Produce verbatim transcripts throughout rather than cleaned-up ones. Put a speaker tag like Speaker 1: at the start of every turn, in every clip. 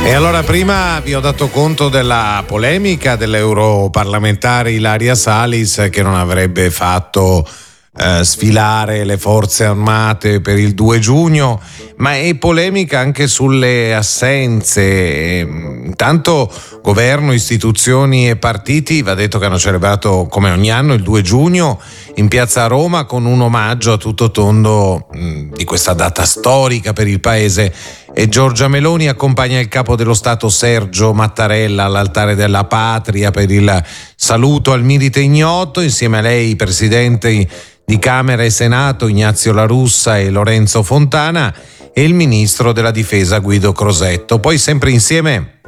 Speaker 1: E allora prima vi ho dato conto della polemica dell'europarlamentare Ilaria Salis, che non avrebbe fatto eh, sfilare le forze armate per il due giugno, ma è polemica anche sulle assenze. Intanto governo, istituzioni e partiti, va detto che hanno celebrato come ogni anno il due giugno in piazza Roma con un omaggio a tutto tondo mh, di questa data storica per il paese. E Giorgia Meloni accompagna il capo dello Stato Sergio Mattarella all'altare della patria per il saluto al milite ignoto. Insieme a lei i presidenti di Camera e Senato Ignazio La Russa e Lorenzo Fontana e il ministro della difesa Guido Crosetto. Poi sempre insieme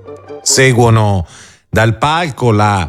Speaker 1: seguono dal palco la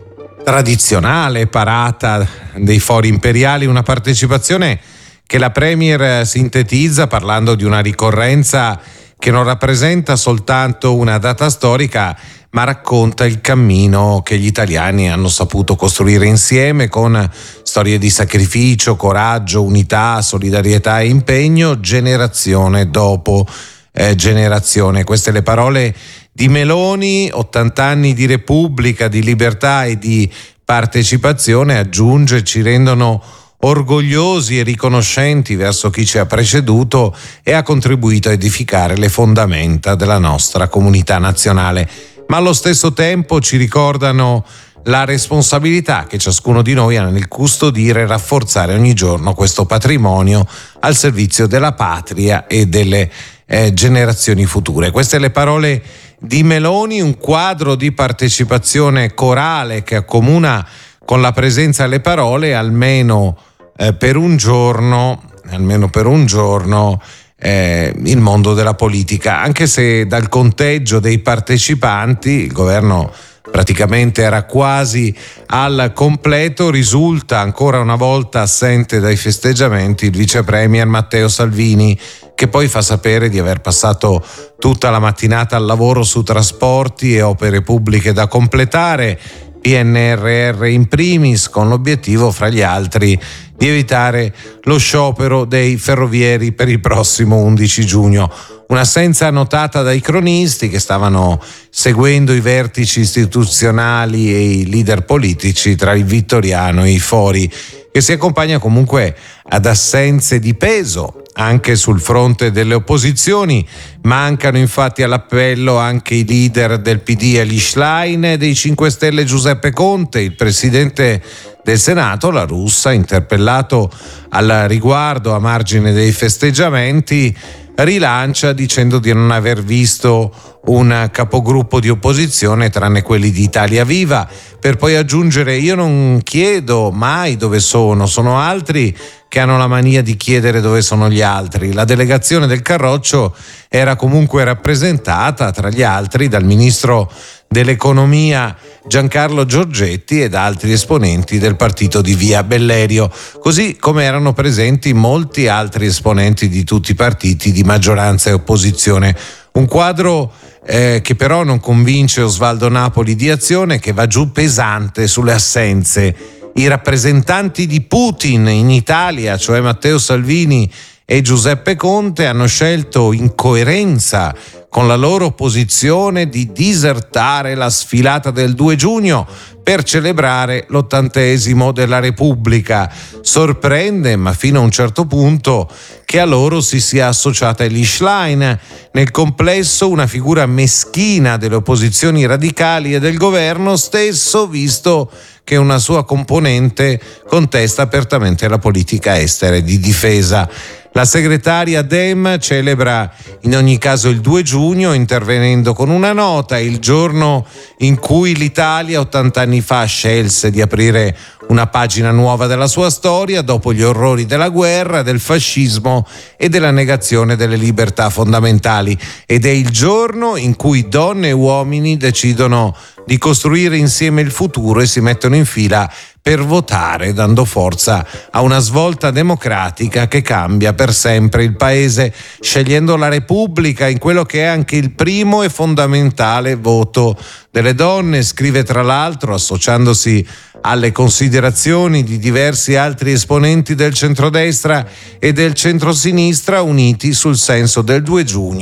Speaker 1: tradizionale parata dei fori imperiali, una partecipazione che la Premier sintetizza parlando di una ricorrenza che non rappresenta soltanto una data storica, ma racconta il cammino che gli italiani hanno saputo costruire insieme con storie di sacrificio, coraggio, unità, solidarietà e impegno, generazione dopo eh, generazione. Queste le parole di Meloni, ottanta anni di Repubblica, di libertà e di partecipazione, aggiunge, ci rendono orgogliosi e riconoscenti verso chi ci ha preceduto e ha contribuito a edificare le fondamenta della nostra comunità nazionale. Ma allo stesso tempo ci ricordano la responsabilità che ciascuno di noi ha nel custodire e rafforzare ogni giorno questo patrimonio al servizio della patria e delle eh, generazioni future. Queste le parole di Meloni, un quadro di partecipazione corale che accomuna con la presenza alle parole almeno eh, per un giorno, almeno per un giorno eh, il mondo della politica, anche se dal conteggio dei partecipanti il governo praticamente era quasi al completo, risulta ancora una volta assente dai festeggiamenti il vice premier Matteo Salvini, che poi fa sapere di aver passato tutta la mattinata al lavoro su trasporti e opere pubbliche da completare, P N R R in primis, con l'obiettivo, fra gli altri, di evitare lo sciopero dei ferrovieri per il prossimo undici giugno. Un'assenza notata dai cronisti che stavano seguendo i vertici istituzionali e i leader politici tra il Vittoriano e i Fori, che si accompagna comunque ad assenze di peso anche sul fronte delle opposizioni. Mancano infatti all'appello anche i leader del P D Elly Schlein e dei cinque Stelle Giuseppe Conte. Il presidente del Senato La Russa, interpellato al riguardo a margine dei festeggiamenti, rilancia dicendo di non aver visto un capogruppo di opposizione tranne quelli di Italia Viva, per poi aggiungere: io non chiedo mai dove sono, sono altri che hanno la mania di chiedere dove sono gli altri. La delegazione del Carroccio era comunque rappresentata tra gli altri dal ministro dell'economia Giancarlo Giorgetti ed altri esponenti del partito di Via Bellerio, così come erano presenti molti altri esponenti di tutti i partiti di maggioranza e opposizione. Un quadro eh, che però non convince Osvaldo Napoli di Azione, che va giù pesante sulle assenze. I rappresentanti di Putin in Italia, cioè Matteo Salvini e Giuseppe Conte, hanno scelto in coerenza con la loro posizione di disertare la sfilata del due giugno per celebrare l'ottantesimo della Repubblica. Sorprende, ma fino a un certo punto, che a loro si sia associata Elly Schlein, nel complesso una figura meschina delle opposizioni radicali e del governo stesso, visto che una sua componente contesta apertamente la politica estera e di difesa. La segretaria Dem celebra in ogni caso il due giugno intervenendo con una nota, il giorno in cui l'Italia ottanta anni fa scelse di aprire una pagina nuova della sua storia dopo gli orrori della guerra, del fascismo e della negazione delle libertà fondamentali, ed è il giorno in cui donne e uomini decidono di costruire insieme il futuro e si mettono in fila per votare, dando forza a una svolta democratica che cambia per sempre il paese, scegliendo la Repubblica in quello che è anche il primo e fondamentale voto delle donne. Scrive tra l'altro, associandosi alle considerazioni di diversi altri esponenti del centrodestra e del centrosinistra uniti sul senso del due giugno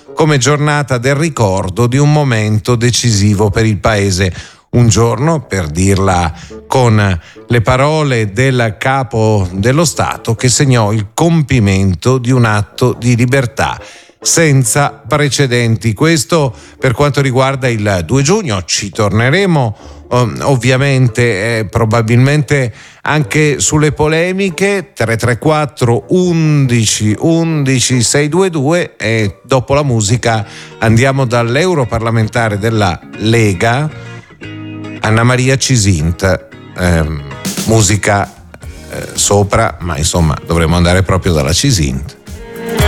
Speaker 1: come giornata del ricordo di un momento decisivo per il Paese. Un giorno, per dirla con le parole del capo dello Stato, che segnò il compimento di un atto di libertà senza precedenti. Questo per quanto riguarda il due giugno. Ci torneremo ovviamente eh, probabilmente anche sulle polemiche. Tre tre quattro undici undici seicentoventidue, e dopo la musica andiamo dall'europarlamentare della Lega Anna Maria Cisint, eh, musica eh, sopra, ma insomma dovremmo andare proprio dalla Cisint.